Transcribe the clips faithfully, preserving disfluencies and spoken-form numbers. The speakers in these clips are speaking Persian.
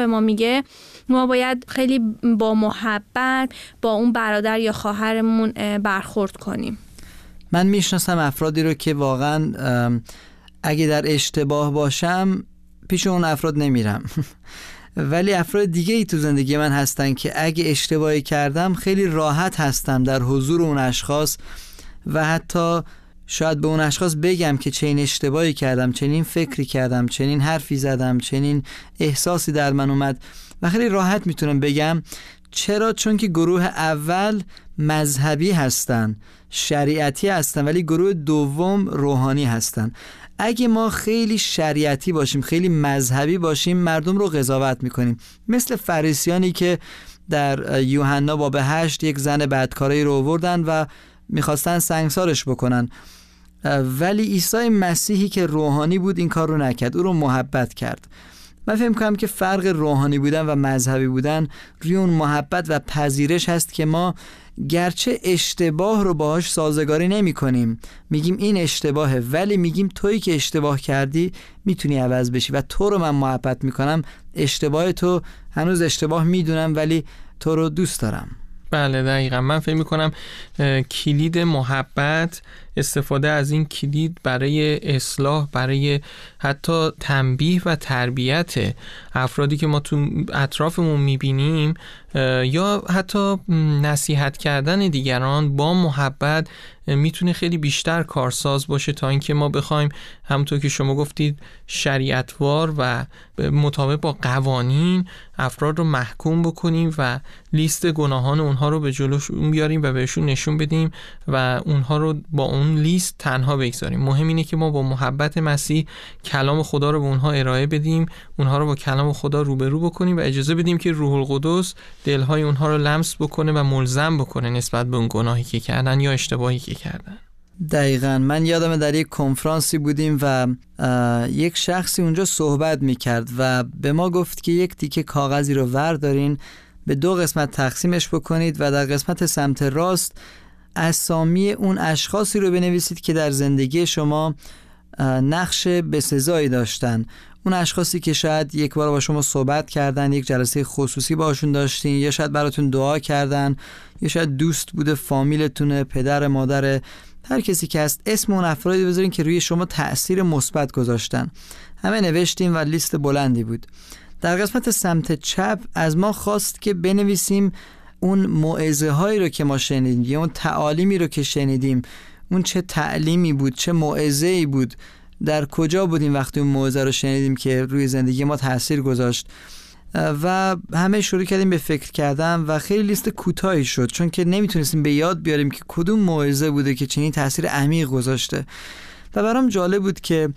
به ما میگه ما باید خیلی با محبت با اون برادر یا خواهرمون برخورد کنیم. من میشناسم افرادی رو که واقعا اگه در اشتباه باشم پیش اون افراد نمیرم ولی افراد دیگه ای تو زندگی من هستن که اگه اشتباهی کردم خیلی راحت هستم در حضور اون اشخاص و حتی شاید به اون اشخاص بگم که چنین اشتباهی کردم، چنین فکری کردم، چنین حرفی زدم، چنین احساسی در من اومد و خیلی راحت میتونم بگم. چرا؟ چون که گروه اول مذهبی هستن، شریعتی هستن، ولی گروه دوم روحانی هستن. اگه ما خیلی شریعتی باشیم، خیلی مذهبی باشیم، مردم رو قضاوت میکنیم، مثل فریسیانی که در یوحنا باب هشت یک زن بدکاری رو آوردن و میخواستن سنگسارش بکنن، ولی عیسی مسیحی که روحانی بود این کار رو نکرد، او رو محبت کرد. من فهم کنم که فرق روحانی بودن و مذهبی بودن روی اون محبت و پذیرش هست که ما گرچه اشتباه رو باهاش سازگاری نمی کنیم، میگیم این اشتباهه، ولی میگیم تویی که اشتباه کردی میتونی عوض بشی و تو رو من محبت میکنم، اشتباه تو هنوز اشتباه میدونم ولی تو رو دوست دارم. بله دقیقا. من فکر میکنم کلید محبت، استفاده از این کلید برای اصلاح، برای حتی تنبیه و تربیت افرادی که ما تو اطرافمون میبینیم یا حتی نصیحت کردن دیگران با محبت میتونه خیلی بیشتر کارساز باشه تا اینکه ما بخوایم همونطور که شما گفتید شریعتوار و مطابق با قوانین افراد رو محکوم بکنیم و لیست گناهان اونها رو به جلوشون بیاریم و بهشون نشون بدیم و اونها رو با اون لیست تنها بگذاریم. مهم اینه که ما با محبت مسیح کلام خدا رو به اونها ارائه بدیم، اونها رو با کلام خدا روبرو بکنیم و اجازه بدیم که روح القدس دلهای اونها رو لمس بکنه و ملزم بکنه نسبت به اون گناهی که کردن یا اشتباهی که کردن. دقیقاً. من یادم در یک کنفرانسی بودیم و یک شخصی اونجا صحبت میکرد و به ما گفت که یک تیکه کاغذی رو وردارین، به دو قسمت تقسیمش بکنید و در قسمت سمت راست اسامی اون اشخاصی رو بنویسید که در زندگی شما نقش بسزایی داشتن، اون اشخاصی که شاید یک بار با شما صحبت کردن، یک جلسه خصوصی باشون داشتین، یا شاید براتون دعا کردن، یا شاید دوست بوده، فامیلتونه، پدر، مادر، هر کسی که هست، اسم اون افرادی بذارین که روی شما تأثیر مثبت گذاشتن. همه نوشتیم و لیست بلندی بود. در قسمت سمت چپ از ما خواست که بنویسیم اون موعظه هایی رو که ما شنیدیم یا اون تعالیمی رو که شنیدیم، اون چه تعلیمی بود، چه موعظه‌ای بود، در کجا بودیم وقتی اون موعظه رو شنیدیم که روی زندگی ما تأثیر گذاشت. و همه شروع کردیم به فکر کردن و خیلی لیست کوتاهی شد، چون که نمیتونستیم به یاد بیاریم که کدوم موعظه بوده که چنین تأثیر عمیق گذاشته. و برام جالب بود که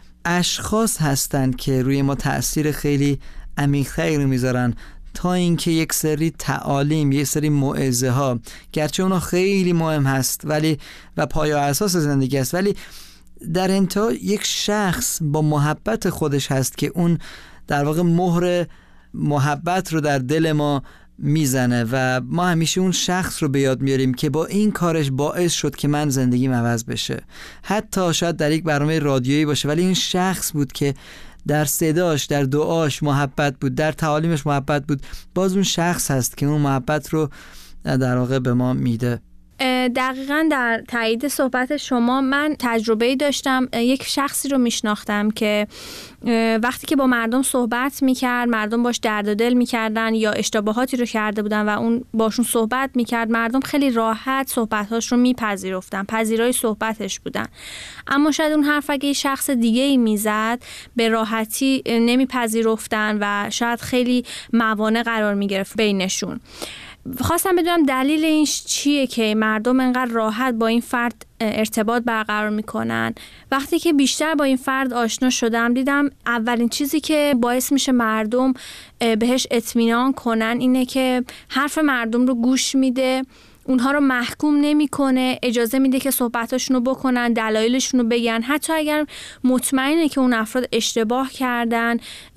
اشخاص هستن که روی ما تأثیر خیلی عمیق‌تری رو میذارن تا اینکه یک سری تعالیم، یک سری موعظه ها، گرچه اونا خیلی مهم هست ولی و پایه و اساس زندگی است، ولی در انتها یک شخص با محبت خودش هست که اون در واقع مهر محبت رو در دل ما میزنه و ما همیشه اون شخص رو به یاد میاریم که با این کارش باعث شد که من زندگیم عوض بشه. حتی شاید در یک برنامه رادیویی باشه ولی این شخص بود که در صداش، در دعاش محبت بود، در تعالیمش محبت بود. باز اون شخص هست که اون محبت رو در واقع به ما میده. دقیقاً در تایید صحبت شما من تجربه‌ای داشتم. یک شخصی رو میشناختم که وقتی که با مردم صحبت میکرد، مردم باش درد و دل میکردن یا اشتباهاتی رو کرده بودن و اون باشون صحبت میکرد، مردم خیلی راحت صحبتاش رو میپذیرفتن، پذیرای صحبتش بودن. اما شاید اون حرف اگه شخص دیگه‌ای میزد به راحتی نمیپذیرفتن و شاید خیلی موانع قرار میگرفت بینشون. خواستم بدونم دلیل این چیه که مردم انقدر راحت با این فرد ارتباط برقرار میکنن. وقتی که بیشتر با این فرد آشنا شدم دیدم اولین چیزی که باعث میشه مردم بهش اطمینان کنن اینه که حرف مردم رو گوش میده، اونها رو محکوم نمیکنه، اجازه میده که صحبتاشونو بکنن، دلایلشونو بگن، حتی اگر مطمئنه که اون افراد اشتباه کردن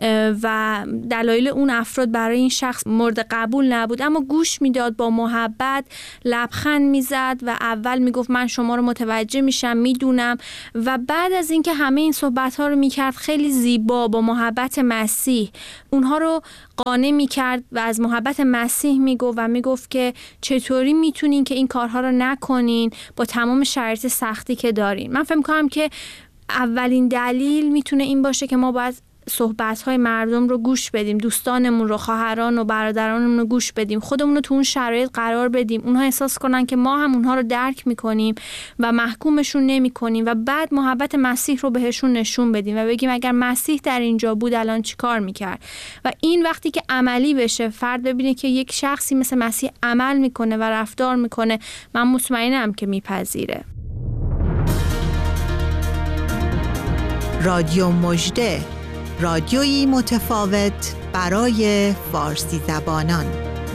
و دلایل اون افراد برای این شخص مورد قبول نبود، اما گوش میداد، با محبت لبخند میزد و اول میگفت من شما رو متوجه میشم، میدونم، و بعد از اینکه همه این صحبت ها رو میکرد خیلی زیبا با محبت مسیح اونها رو قانع میکرد و از محبت مسیح میگفت و میگفت که چطوری میتونین که این کارها رو نکنین با تمام شرایط سختی که دارین. من فکر میکنم که اولین دلیل میتونه این باشه که ما باید صحبت‌های مردم رو گوش بدیم، دوستانمون رو، خواهران و برادرانمون رو گوش بدیم، خودمون رو تو اون شرایط قرار بدیم، اونها احساس کنن که ما هم اونها رو درک میکنیم و محکومشون نمیکنیم و بعد محبت مسیح رو بهشون نشون بدیم و بگیم اگر مسیح در اینجا بود الان چی کار میکرد. و این وقتی که عملی بشه، فرد ببینه که یک شخصی مثل مسیح عمل میکنه و رفتار میکنه، من مطمئنم که میپذیره. رادیو مژده، رادیویی متفاوت برای فارسی زبانان.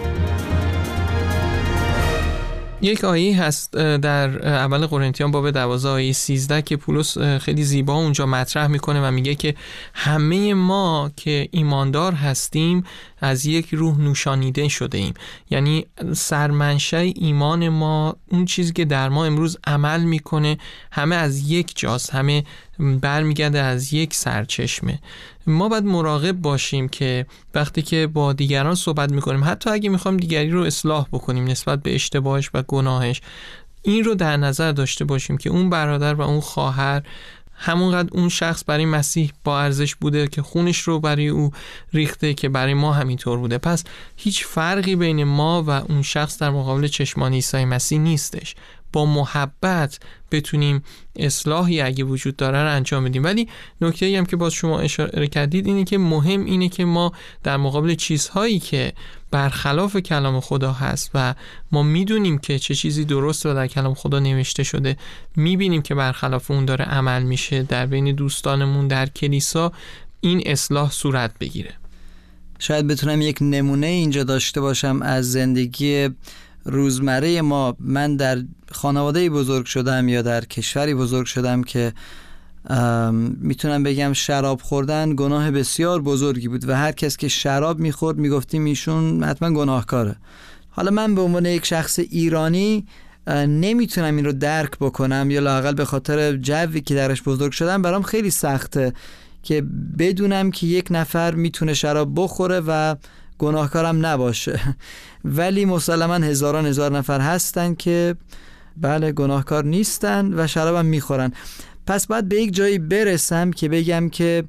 یک آیه هست در اول قرنتیان باب دوازده آیه سیزده که پولس خیلی زیبا اونجا مطرح میکنه و میگه که همه ما که ایماندار هستیم از یک روح نوشانیده شده ایم. یعنی سرمنشأ ایمان ما، اون چیزی که در ما امروز عمل میکنه، همه از یک جاست، همه برمیگرده از یک سرچشمه. ما باید مراقب باشیم که وقتی که با دیگران صحبت میکنیم، حتی اگه میخوایم دیگری رو اصلاح بکنیم نسبت به اشتباهش و گناهش، این رو در نظر داشته باشیم که اون برادر و اون خواهر همونقدر اون شخص برای مسیح با ارزش بوده که خونش رو برای او ریخته که برای ما همینطور بوده. پس هیچ فرقی بین ما و اون شخص در مقابل چشمان عیسی مسیح نیستش. با محبت بتونیم اصلاحی اگه وجود داره رو انجام بدیم. ولی نکته‌ای هم که باز شما اشاره کردید اینه که مهم اینه که ما در مقابل چیزهایی که برخلاف کلام خدا هست و ما میدونیم که چه چیزی درسته و در کلام خدا نوشته شده، میبینیم که برخلاف اون داره عمل میشه در بین دوستانمون در کلیسا، این اصلاح صورت بگیره. شاید بتونم یک نمونه اینجا داشته باشم از زندگی روزمره ما. من در خانواده‌ای بزرگ شدم یا در کشوری بزرگ شدم که میتونم بگم شراب خوردن گناه بسیار بزرگی بود و هر کس که شراب میخورد میگفتیم ایشون حتما گناهکاره. حالا من به عنوان یک شخص ایرانی نمیتونم این رو درک بکنم، یا لااقل به خاطر جوی که درش بزرگ شدم برام خیلی سخته که بدونم که یک نفر میتونه شراب بخوره و گناهکارم نباشه. ولی مسلماً هزاران هزار نفر هستن که بله گناهکار نیستن و شرابم میخورن. پس باید به یک جایی برسم که بگم که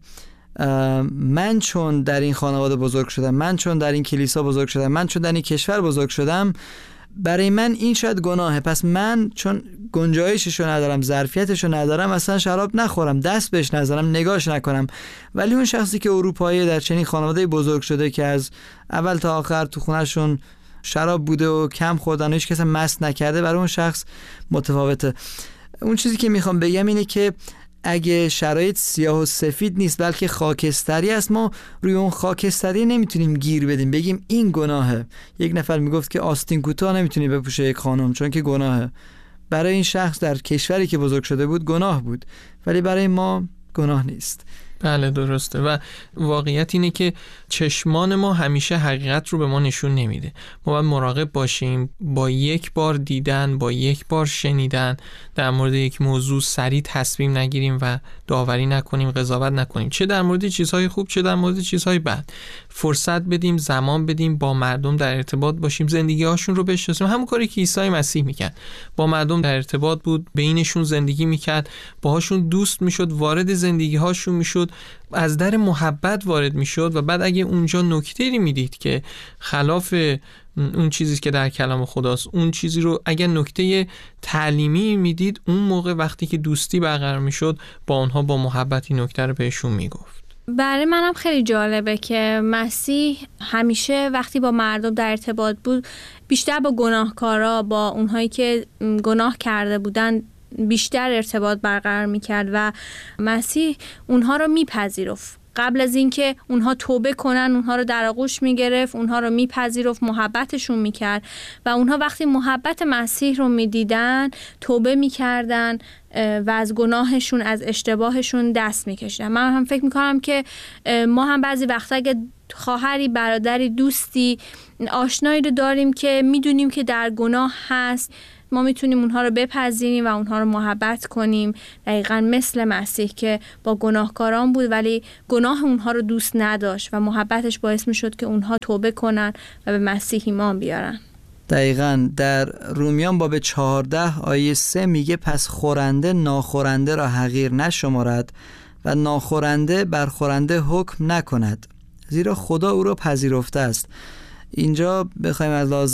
من چون در این خانواده بزرگ شدم، من چون در این کلیسا بزرگ شدم، من چون در این کشور بزرگ شدم، برای من این شاید گناهه. پس من چون گنجایششو ندارم، ظرفیتشو ندارم، اصلا شراب نخورم، دست بهش نذارم، نگاش نکنم. ولی اون شخصی که اروپایی در چنین خانواده بزرگ شده که از اول تا آخر تو خونهشون شراب بوده و کم خوردن و هیچ کس مست نکرده، برای اون شخص متفاوته. اون چیزی که میخوام بگم اینه که اگه شرایط سیاه و سفید نیست بلکه خاکستری است، ما روی اون خاکستری نمیتونیم گیر بدیم بگیم این گناهه. یک نفر میگفت که آستین کوتاه نمیتونی بپوشه یک خانم چون که گناهه. برای این شخص در کشوری که بزرگ شده بود گناه بود، ولی برای ما گناه نیست. بله درسته. و واقعیت اینه که چشمان ما همیشه حقیقت رو به ما نشون نمیده. ما باید مراقب باشیم با یک بار دیدن، با یک بار شنیدن در مورد یک موضوع سریع تصمیم نگیریم و داوری نکنیم، قضاوت نکنیم، چه در مورد چیزهای خوب چه در مورد چیزهای بد. فرصت بدیم، زمان بدیم، با مردم در ارتباط باشیم، زندگی هاشون رو بشناسیم. همون کاری که عیسی مسیح میکرد، با مردم در ارتباط بود، بینشون زندگی میکرد، باهاشون دوست میشد، وارد زندگی هاشون میشد، از در محبت وارد میشد و بعد اگه اونجا نکته‌ای میدید که خلاف اون چیزی که در کلام خداست، اون چیزی رو اگر نکته تعلیمی میدید، اون موقع وقتی که دوستی برقرار میشد با اونها با محبت این نکته رو بهشون میگفت. برای منم خیلی جالبه که مسیح همیشه وقتی با مردم در ارتباط بود بیشتر با گناهکارا، با اونهایی که گناه کرده بودن بیشتر ارتباط برقرار میکرد و مسیح اونها رو میپذیرفت. قبل از اینکه اونها توبه کنن اونها رو در آغوش میگرفت، اونها رو میپذیرفت، محبتشون میکرد و اونها وقتی محبت مسیح رو میدیدن توبه میکردن و از گناهشون، از اشتباهشون دست میکشیدن. من هم فکر میکنم که ما هم بعضی وقتا اگه خواهری، برادری، دوستی، آشنایی رو داریم که میدونیم که در گناه هست، ما میتونیم اونها رو بپذیریم و اونها رو محبت کنیم، دقیقاً مثل مسیح که با گناهکاران بود ولی گناه اونها رو دوست نداشت و محبتش باعث میشد که اونها توبه کنن و به مسیح ایمان بیارن. دقیقاً در رومیان باب چهارده آیه سه میگه پس خورنده ناخورنده را حقیر نشمارد و ناخورنده بر خورنده حکم نکند، زیرا خدا او را پذیرفته است. اینجا بخوایم از لحاظ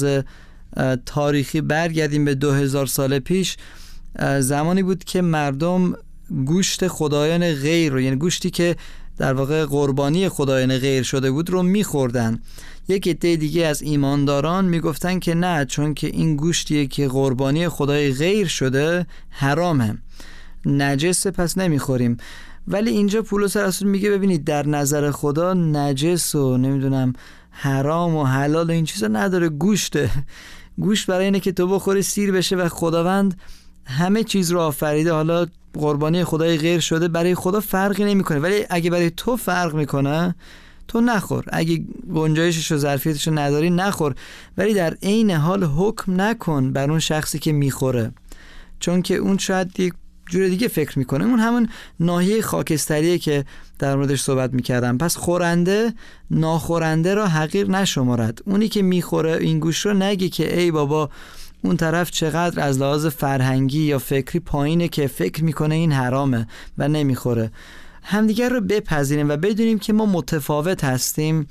تاریخی برگردیم به دو هزار سال پیش، زمانی بود که مردم گوشت خدایان غیر رو، یعنی گوشتی که در واقع قربانی خدایان غیر شده بود رو میخوردن. یک عده دیگه از ایمانداران میگفتن که نه، چون که این گوشتیه که قربانی خدای غیر شده حرامه، نجسه، پس نمیخوریم. ولی اینجا پولس رسول میگه ببینید در نظر خدا نجس و نمیدونم حرام و حلال و این چیزا نداره، گوشته. گوشت برای اینه که تو بخوری سیر بشه و خداوند همه چیز رو آفریده. حالا قربانی خدای غیر شده برای خدا فرقی نمیکنه، ولی اگه برای تو فرق میکنه تو نخور، اگه گنجایشش و ظرفیتش رو نداری نخور، ولی در عین حال حکم نکن بر اون شخصی که میخوره، چون که اون شاید یک جور دیگه فکر میکنه. اون همون ناحیه خاکستریه که در موردش صحبت میکردم. پس خورنده ناخورنده را حقیر نشمارد. اونی که میخوره این گوش رو نگه که ای بابا اون طرف چقدر از لحاظ فرهنگی یا فکری پایینه که فکر میکنه این حرامه و نمیخوره. همدیگر رو بپذیریم و بدونیم که ما متفاوت هستیم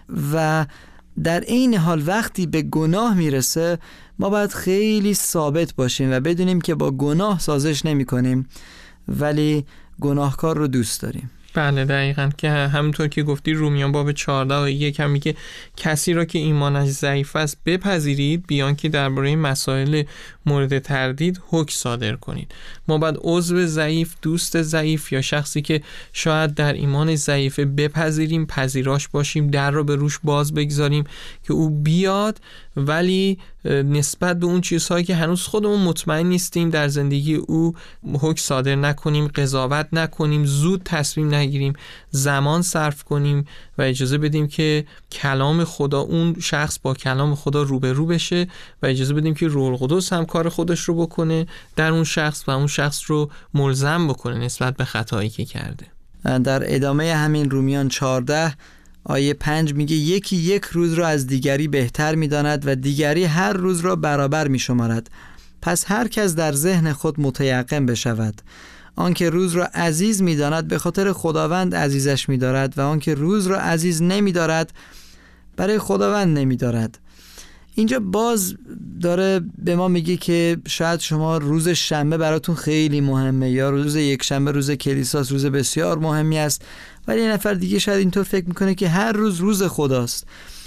و در این حال وقتی به گناه میرسه ما باید خیلی ثابت باشیم و بدونیم که با گناه سازش نمی کنیم ولی گناهکار رو دوست داریم. بله دقیقاً، که همونطور که گفتی رومیان باب چهارده و یک هم میگه کسی را که ایمانش ضعیف است بپذیرید بیان که درباره مسائل مورد تردید حکم صادر کنید. ما باید عضو ضعیف، دوست ضعیف یا شخصی که شاید در ایمان ضعیف بپذیریم، پذیراش باشیم، در رو به روش باز بگذاریم که او بیاد، ولی نسبت به اون چیزهایی که هنوز خودمون مطمئن نیستیم در زندگی او حکم صادر نکنیم، قضاوت نکنیم، زود تصمیم نگیریم، زمان صرف کنیم و اجازه بدیم که کلام خدا، اون شخص با کلام خدا روبرو بشه و اجازه بدیم که روح القدس هم کار خودش رو بکنه در اون شخص و اون شخص رو ملزم بکنه نسبت به خطایی که کرده. در ادامه همین رومیان چهارده آیه پنج میگه یکی یک روز را از دیگری بهتر میداند و دیگری هر روز را برابر میشمارد. پس هر کس در ذهن خود متیقن بشود. آنکه روز را عزیز میداند به خاطر خداوند عزیزش میدارد و آنکه روز را عزیز نمیدارد برای خداوند نمیدارد. اینجا باز داره به ما میگه که شاید شما روز شنبه براتون خیلی مهمه یا روز یک شنبه روز کلیساست، روز بسیار مهمی است، ولی یه نفر دیگه شاید اینطور فکر میکنه که هر روز روز خداست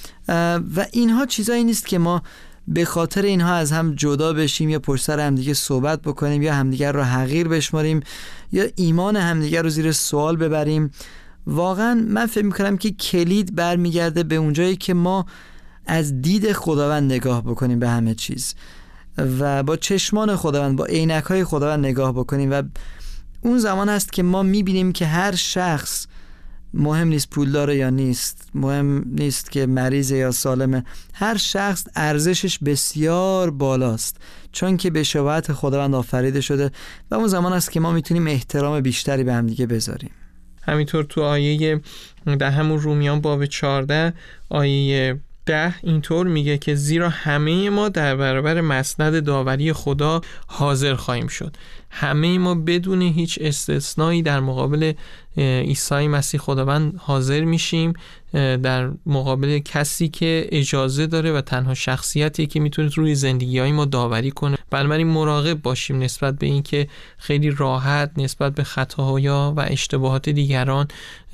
و اینها چیزایی نیست که ما به خاطر اینها از هم جدا بشیم یا پشت سر همدیگه صحبت بکنیم یا همدیگر رو حقیر بشماریم یا ایمان همدیگر رو زیر سوال ببریم. واقعا من فکر میکنم که کلید برمیگرده به اونجایی که ما از دید خداوند نگاه بکنیم به همه چیز و با چشمان خداوند، با عینک‌های خداوند نگاه بکنیم و اون زمان هست که ما میبینیم که هر شخص، مهم نیست پول داره یا نیست، مهم نیست که مریضه یا سالمه، هر شخص ارزشش بسیار بالاست چون که به شباهت خداوند آفریده شده و اون زمان است که ما میتونیم احترام بیشتری به هم دیگه بذاریم. همینطور تو آیه در همون رومیان باب چهارده آیه ده اینطور میگه که زیرا همه ما در برابر مسند داوری خدا حاضر خواهیم شد. همه ما بدون هیچ استثنایی در مقابل عیسی مسیح خداوند حاضر میشیم، در مقابل کسی که اجازه داره و تنها شخصیتی که میتونه روی زندگی‌های ما داوری کنه. بنابراین مراقب باشیم نسبت به اینکه خیلی راحت نسبت به خطاها و اشتباهات دیگران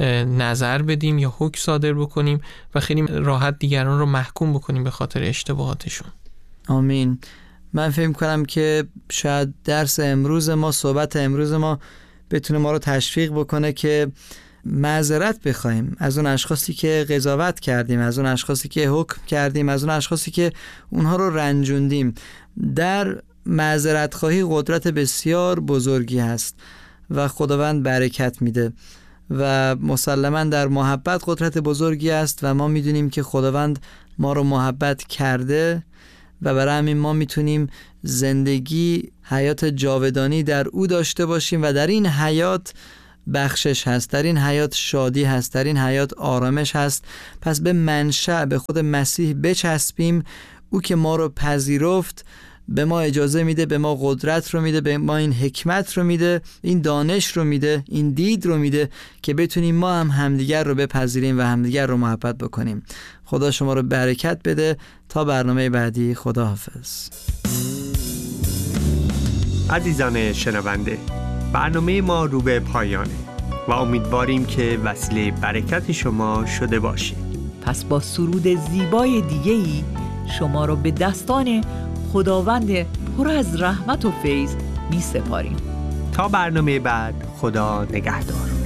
نظر بدیم یا حکم صادر بکنیم و خیلی راحت دیگران رو محکوم بکنیم به خاطر اشتباهاتشون. آمین. من فکر کنم که شاید درس امروز ما، صحبت امروز ما بتونه ما رو تشویق بکنه که معذرت بخوایم از اون اشخاصی که قضاوت کردیم، از اون اشخاصی که حکم کردیم، از اون اشخاصی که اونها رو رنجوندیم. در معذرت خواهی قدرت بسیار بزرگی هست و خداوند برکت میده و مسلماً در محبت قدرت بزرگی است و ما میدونیم که خداوند ما رو محبت کرده و برای همین ما میتونیم زندگی، حیات جاودانی در او داشته باشیم و در این حیات بخشش هست، در این حیات شادی هست، در این حیات آرامش هست. پس به منشأ، به خود مسیح بچسبیم. او که ما رو پذیرفت به ما اجازه میده، به ما قدرت رو میده، به ما این حکمت رو میده، این دانش رو میده، این دید رو میده که بتونیم ما هم همدیگر رو بپذیریم و همدیگر رو محبت بکنیم. خدا شما رو برکت بده. تا برنامه بعدی، خداحافظ. عزیزان شنونده، برنامه ما رو به پایانه و امیدواریم که وسیله برکت شما شده باشیم. پس با سرود زیبای دیگه‌ای شما رو به دستان خداوند پر از رحمت و فیض می سپاریم. تا برنامه بعد، خدا نگهدار.